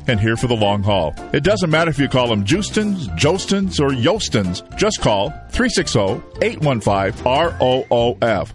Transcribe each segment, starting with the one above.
and here for the long haul. It doesn't matter if you call them Justins, Jostins, or Yostins. Just call 360-815-ROOF.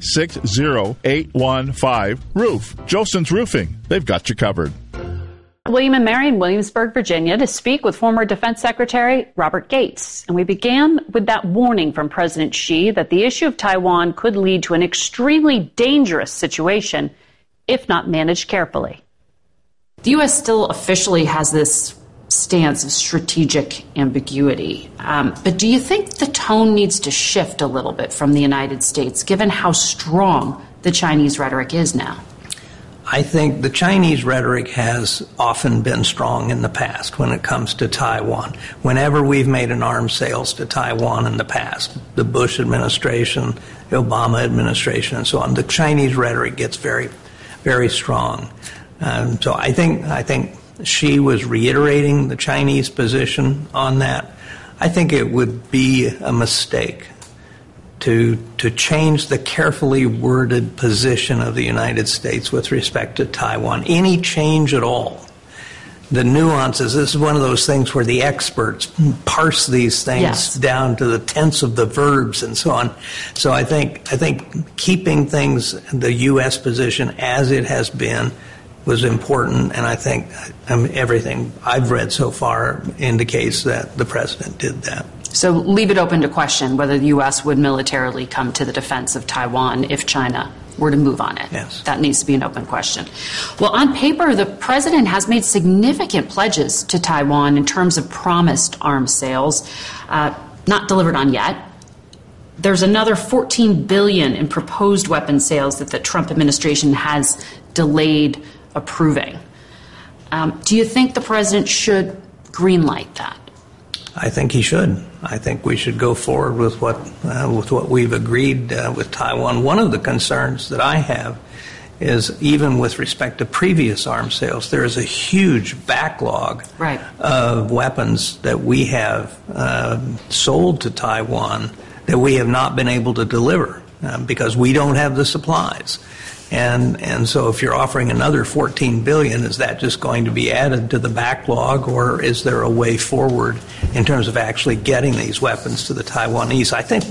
360-815-ROOF. Jostins Roofing. They've got you covered. William and Mary in Williamsburg, Virginia, to speak with former Defense Secretary Robert Gates. And we began with that warning from President Xi that the issue of Taiwan could lead to an extremely dangerous situation if not managed carefully. The U.S. still officially has this stance of strategic ambiguity. But do you think the tone needs to shift a little bit from the United States, given how strong the Chinese rhetoric is now? I think the Chinese rhetoric has often been strong in the past when it comes to Taiwan. Whenever we've made an arms sales to Taiwan in the past, the Bush administration, the Obama administration, and so on, the Chinese rhetoric gets very, very strong. So I think Xi was reiterating the Chinese position on that. I think it would be a mistake to change the carefully worded position of the United States with respect to Taiwan. Any change at all. The nuances, this is one of those things where the experts parse these things down to the tense of the verbs and so on. So I think keeping things, the U.S. position as it has been, was important, and I think everything I've read so far indicates that the president did that. So leave it open to question whether the U.S. would militarily come to the defense of Taiwan if China were to move on it. Yes. That needs to be an open question. Well, on paper, the president has made significant pledges to Taiwan in terms of promised arms sales, not delivered on yet. There's another $14 billion in proposed weapon sales that the Trump administration has delayed approving. Do you think the president should greenlight that? I think he should. I think we should go forward with what we've agreed with Taiwan. One of the concerns that I have is even with respect to previous arms sales, there is a huge backlog of weapons that we have sold to Taiwan that we have not been able to deliver because we don't have the supplies. And so if you're offering another $14 billion, is that just going to be added to the backlog, or is there a way forward in terms of actually getting these weapons to the Taiwanese? I think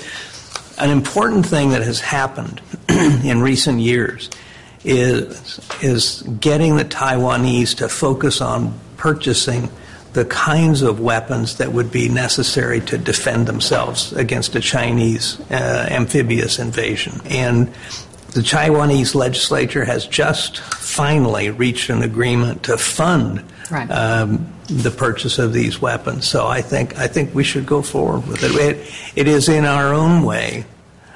an important thing that has happened in recent years is getting the Taiwanese to focus on purchasing the kinds of weapons that would be necessary to defend themselves against a Chinese amphibious invasion. And the Taiwanese legislature has just finally reached an agreement to fund the purchase of these weapons. So I think we should go forward with it. It is in our own way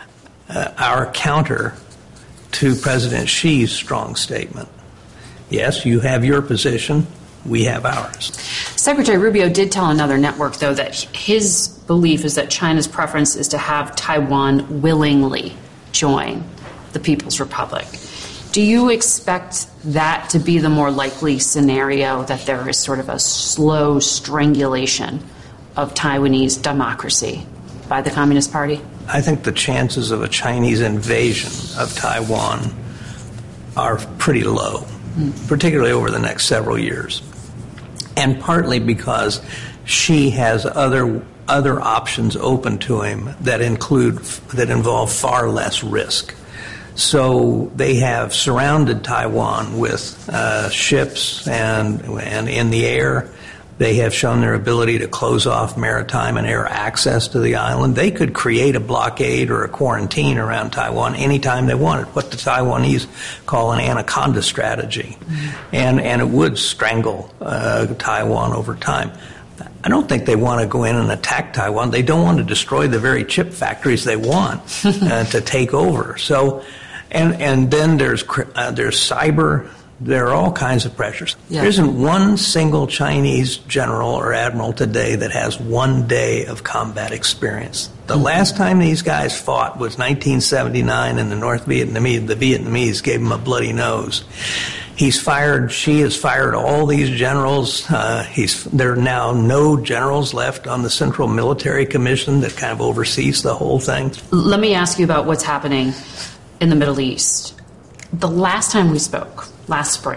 our counter to President Xi's strong statement. Yes, you have your position. We have ours. Secretary Rubio did tell another network, though, that his belief is that China's preference is to have Taiwan willingly join the People's Republic. Do you expect that to be the more likely scenario, that there is sort of a slow strangulation of Taiwanese democracy by the Communist Party? I think the chances of a Chinese invasion of Taiwan are pretty low, particularly over the next several years. And partly because Xi has other options open to him that involve far less risk. So they have surrounded Taiwan with ships and in the air. They have shown their ability to close off maritime and air access to the island. They could create a blockade or a quarantine around Taiwan anytime they wanted, what the Taiwanese call an anaconda strategy. And it would strangle Taiwan over time. I don't think they want to go in and attack Taiwan. They don't want to destroy the very chip factories they want to take over. So, and then there's cyber. There are all kinds of pressures. Yeah. There isn't one single Chinese general or admiral today that has 1 day of combat experience. The last time these guys fought was 1979 in the North Vietnamese. The Vietnamese gave them a bloody nose. Xi has fired all these generals. There are now no generals left on the Central Military Commission that kind of oversees the whole thing. Let me ask you about what's happening in the Middle East. The last time we spoke, last spring,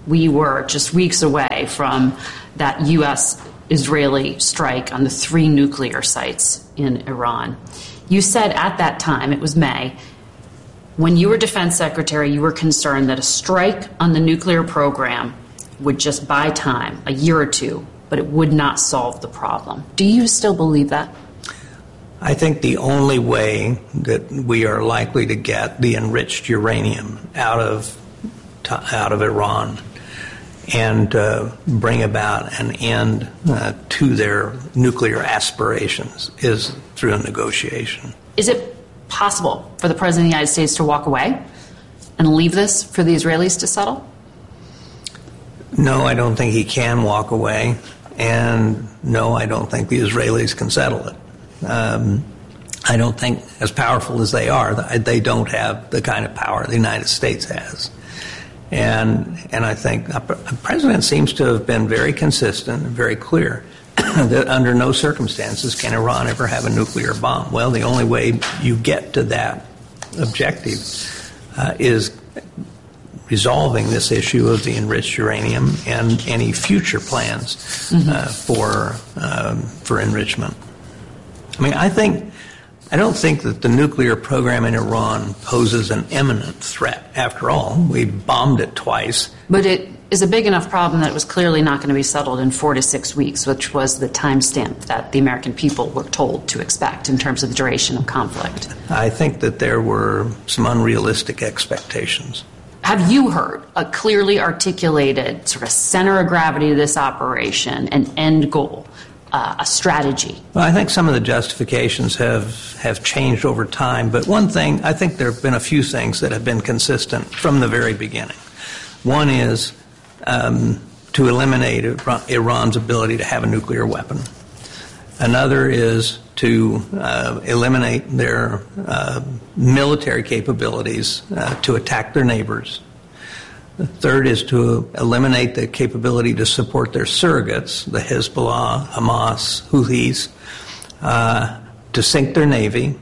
we were just weeks away from that U.S.-Israeli strike on the 3 nuclear sites in Iran. You said at that time, it was May, when you were defense secretary, you were concerned that a strike on the nuclear program would just buy time, a year or two, but it would not solve the problem. Do you still believe that? I think the only way that we are likely to get the enriched uranium out of Iran and bring about an end to their nuclear aspirations is through a negotiation. Is it possible for the President of the United States to walk away and leave this for the Israelis to settle? No, I don't think he can walk away, and no, I don't think the Israelis can settle it. I don't think, as powerful as they are, they don't have the kind of power the United States has. And I think the President seems to have been very consistent and very clear that under no circumstances can Iran ever have a nuclear bomb. Well, the only way you get to that objective is resolving this issue of the enriched uranium and any future plans for enrichment. I mean, I don't think that the nuclear program in Iran poses an imminent threat. After all, we bombed it twice. But it is a big enough problem that it was clearly not going to be settled in 4 to 6 weeks, which was the timestamp that the American people were told to expect in terms of the duration of conflict. I think that there were some unrealistic expectations. Have you heard a clearly articulated sort of center of gravity of this operation, an end goal, a strategy? Well, I think some of the justifications have changed over time, but one thing, I think there have been a few things that have been consistent from the very beginning. One is to eliminate Iran's ability to have a nuclear weapon. Another is to eliminate their military capabilities to attack their neighbors. The third is to eliminate the capability to support their surrogates, the Hezbollah, Hamas, Houthis, to sink their navy.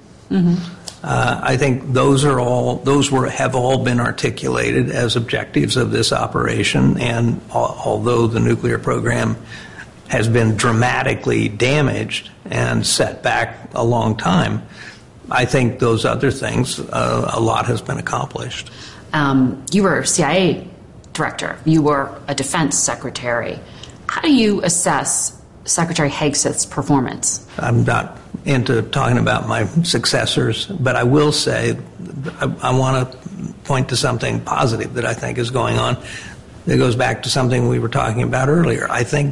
I think those have all been articulated as objectives of this operation, and although the nuclear program has been dramatically damaged and set back a long time, I think those other things, a lot has been accomplished. You were CIA director. You were a defense secretary. How do you assess Secretary Hegseth's performance? I'm not into talking about my successors, but I will say I want to point to something positive that I think is going on. That goes back to something we were talking about earlier. I think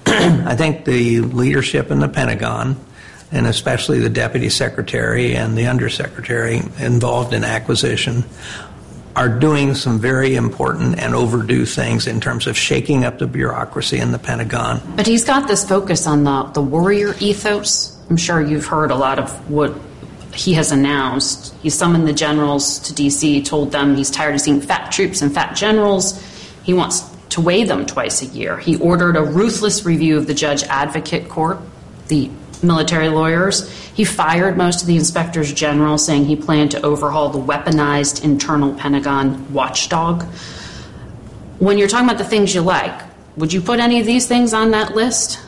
the leadership in the Pentagon, and especially the Deputy Secretary and the Undersecretary involved in acquisition, are doing some very important and overdue things in terms of shaking up the bureaucracy in the Pentagon. But he's got this focus on the warrior ethos. I'm sure you've heard a lot of what he has announced. He summoned the generals to D.C., told them he's tired of seeing fat troops and fat generals. He wants to weigh them twice a year. He ordered a ruthless review of the Judge Advocate Corps, the military lawyers. He fired most of the inspectors general, saying he planned to overhaul the weaponized internal Pentagon watchdog. When you're talking about the things you like, would you put any of these things on that list?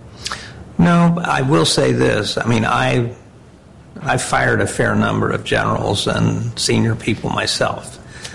No, I will say this. I mean, I fired a fair number of generals and senior people myself.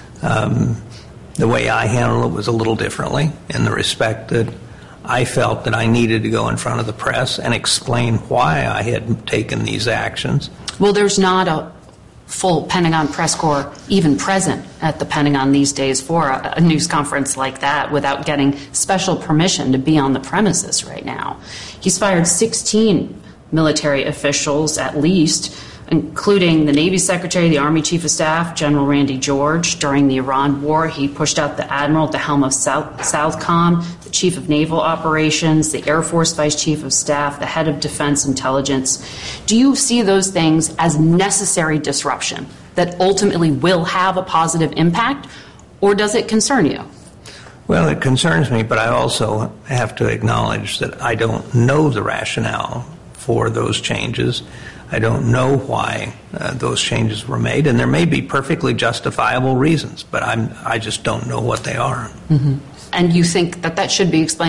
The way I handled it was a little differently, in the respect that I felt that I needed to go in front of the press and explain why I had taken these actions. Well, there's not a full Pentagon press corps even present at the Pentagon these days for a news conference like that without getting special permission to be on the premises right now. He's fired 16 military officials at least, including the Navy Secretary, the Army Chief of Staff, General Randy George. During the Iran War, he pushed out the Admiral at the helm of Southcom, the Chief of Naval Operations, the Air Force Vice Chief of Staff, the Head of Defense Intelligence. Do you see those things as necessary disruption that ultimately will have a positive impact, or does it concern you? Well, it concerns me, but I also have to acknowledge that I don't know the rationale for those changes. I don't know why those changes were made, and there may be perfectly justifiable reasons, but I just don't know what they are. Mm-hmm. And you think that that should be explained